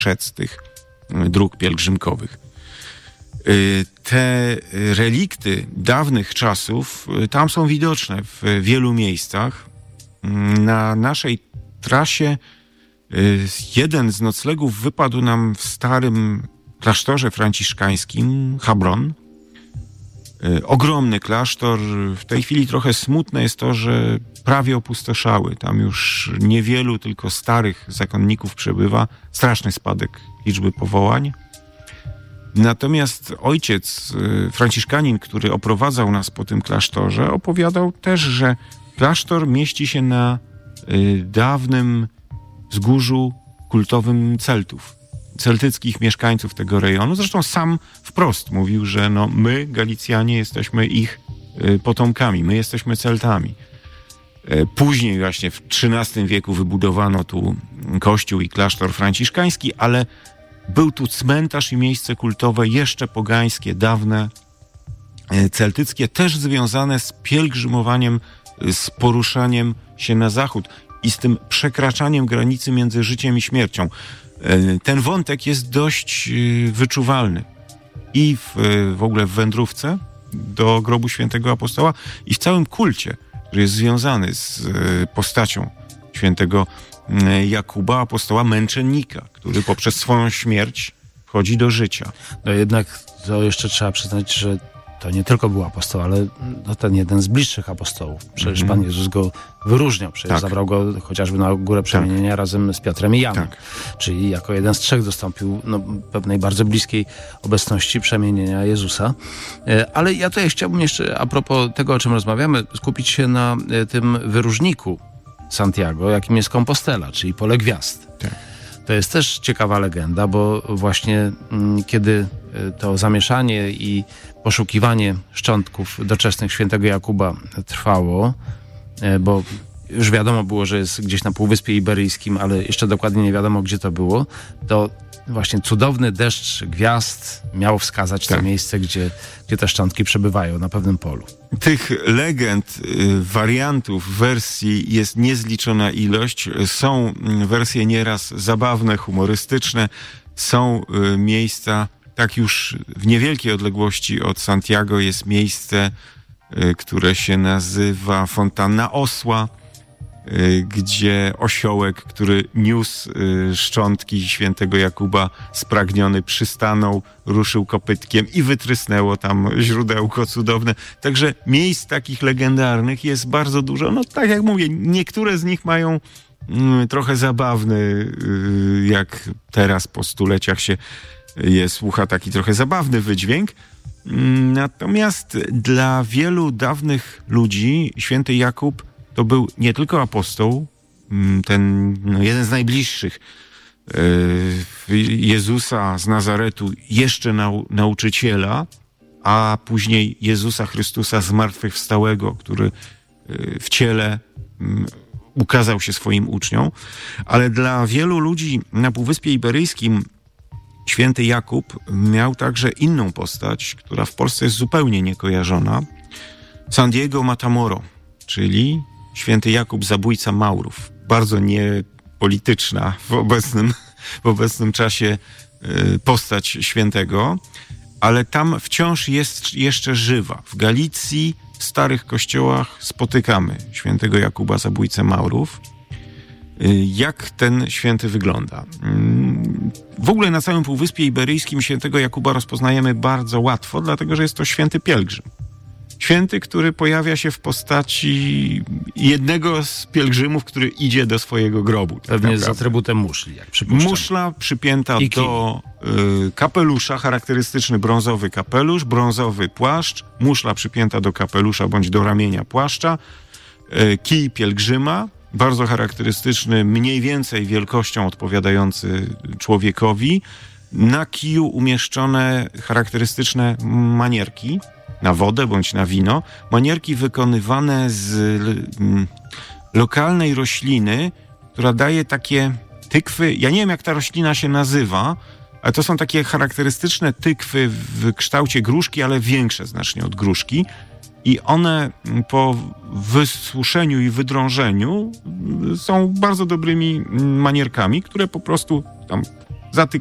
przed tych dróg pielgrzymkowych. Te relikty dawnych czasów tam są widoczne w wielu miejscach. Na naszej trasie jeden z noclegów wypadł nam w starym klasztorze franciszkańskim Habron. Ogromny klasztor. W tej chwili trochę smutne jest to, że prawie opustoszały. Tam już niewielu, tylko starych zakonników przebywa. Straszny spadek liczby powołań. Natomiast ojciec, franciszkanin, który oprowadzał nas po tym klasztorze, opowiadał też, że klasztor mieści się na dawnym wzgórzu kultowym Celtów, celtyckich mieszkańców tego rejonu. Zresztą sam wprost mówił, że my, Galicjanie, jesteśmy ich potomkami, my jesteśmy Celtami. Później właśnie w XIII wieku wybudowano tu kościół i klasztor franciszkański, ale był tu cmentarz i miejsce kultowe jeszcze pogańskie, dawne, celtyckie, też związane z pielgrzymowaniem, z poruszaniem się na zachód i z tym przekraczaniem granicy między życiem i śmiercią. Ten wątek jest dość wyczuwalny i w ogóle w wędrówce do grobu świętego apostoła i w całym kulcie, który jest związany z postacią świętego Jakuba, apostoła męczennika, który poprzez swoją śmierć wchodzi do życia. No jednak to jeszcze trzeba przyznać, że to nie tylko był apostoł, ale ten jeden z bliższych apostołów. Przecież Pan Jezus go wyróżniał. Przecież zabrał go chociażby na Górę Przemienienia razem z Piotrem i Janem. Czyli jako jeden z trzech dostąpił pewnej bardzo bliskiej obecności przemienienia Jezusa. Ale ja tutaj chciałbym jeszcze, a propos tego, o czym rozmawiamy, skupić się na tym wyróżniku Santiago, jakim jest Kompostela, czyli pole gwiazd. To jest też ciekawa legenda, bo właśnie kiedy to zamieszanie i poszukiwanie szczątków doczesnych świętego Jakuba trwało, bo już wiadomo było, że jest gdzieś na Półwyspie Iberyjskim, ale jeszcze dokładnie nie wiadomo, gdzie to było, to właśnie cudowny deszcz gwiazd miał wskazać to miejsce, gdzie te szczątki przebywają na pewnym polu. Tych legend, wariantów, wersji jest niezliczona ilość. Są wersje nieraz zabawne, humorystyczne. Są miejsca, tak już w niewielkiej odległości od Santiago jest miejsce, które się nazywa Fontanna Osła, gdzie osiołek, który niósł szczątki świętego Jakuba, spragniony przystanął, ruszył kopytkiem i wytrysnęło tam źródełko cudowne. Także miejsc takich legendarnych jest bardzo dużo. No tak jak mówię, niektóre z nich mają trochę zabawny, jak teraz po stuleciach się słucha taki trochę zabawny wydźwięk. Natomiast dla wielu dawnych ludzi święty Jakub to był nie tylko apostoł, ten jeden z najbliższych Jezusa z Nazaretu, jeszcze nauczyciela, a później Jezusa Chrystusa zmartwychwstałego, który w ciele ukazał się swoim uczniom. Ale dla wielu ludzi na Półwyspie Iberyjskim święty Jakub miał także inną postać, która w Polsce jest zupełnie niekojarzona. San Diego Matamoro, czyli święty Jakub, zabójca Maurów. Bardzo niepolityczna w obecnym czasie postać świętego, ale tam wciąż jest jeszcze żywa. W Galicji, w starych kościołach spotykamy świętego Jakuba, zabójcę Maurów. Jak ten święty wygląda? W ogóle na całym Półwyspie Iberyjskim świętego Jakuba rozpoznajemy bardzo łatwo, dlatego że jest to święty pielgrzym. Święty, który pojawia się w postaci jednego z pielgrzymów, który idzie do swojego grobu. Pewnie z atrybutem muszli, jak przypuszczam. Muszla przypięta do kapelusza, charakterystyczny brązowy kapelusz, brązowy płaszcz, muszla przypięta do kapelusza bądź do ramienia płaszcza, kij pielgrzyma, bardzo charakterystyczny, mniej więcej wielkością odpowiadający człowiekowi. Na kiju umieszczone charakterystyczne manierki, na wodę bądź na wino. Manierki wykonywane z lokalnej rośliny, która daje takie tykwy. Ja nie wiem, jak ta roślina się nazywa, ale to są takie charakterystyczne tykwy w kształcie gruszki, ale większe znacznie od gruszki. I one po wysuszeniu i wydrążeniu są bardzo dobrymi manierkami, które po prostu tam za